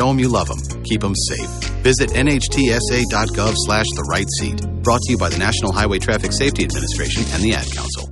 Show them you love them. Keep them safe. Visit nhtsa.gov/the-right-seat. Brought to you by the National Highway Traffic Safety Administration and the Ad Council.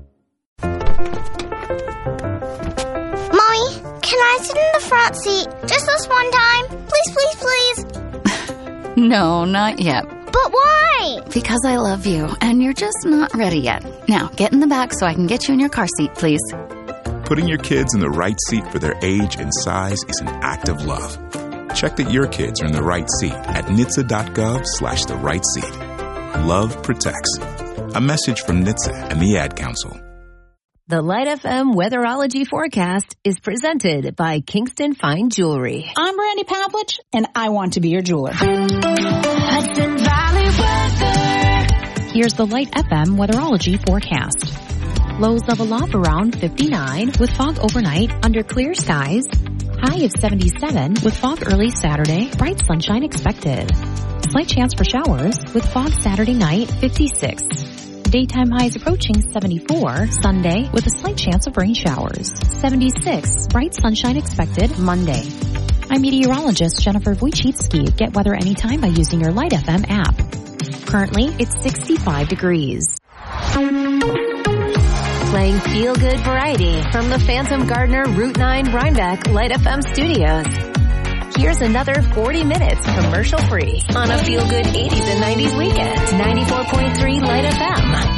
Mommy, can I sit in the front seat just this one time? Please, please, please. No, not yet. But why? Because I love you, and you're just not ready yet. Now, get in the back so I can get you in your car seat, please. Putting your kids in the right seat for their age and size is an act of love. Check that your kids are in the right seat at NHTSA.gov/the-right-seat. Love protects. A message from NHTSA and the Ad Council. The Light FM Weatherology Forecast is presented by Kingston Fine Jewelry. I'm Brandy Pavlich, and I want to be your jeweler. Hudson Valley weather. Here's the Light FM Weatherology Forecast. Lows level off around 59 with fog overnight under clear skies. High of 77 with fog early Saturday, bright sunshine expected. Slight chance for showers with fog Saturday night, 56. Daytime highs approaching 74 Sunday with a slight chance of rain showers. 76, bright sunshine expected Monday. I'm meteorologist Jennifer Wojcicki. Get weather anytime by using your Light FM app. Currently, it's 65 degrees. Playing feel-good variety from the Phantom Gardener Route 9 Rhinebeck Light FM studios. Here's another 40 minutes commercial-free on a feel-good 80s and 90s weekend. 94.3 Light FM.